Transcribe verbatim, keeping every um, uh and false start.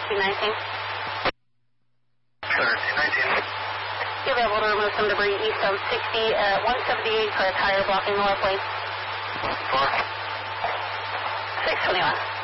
thirteen nineteen. thirteen nineteen. You'll be able to remove some debris east of sixty at one seventy-eight for a tire blocking the left lane. four. six twenty-one.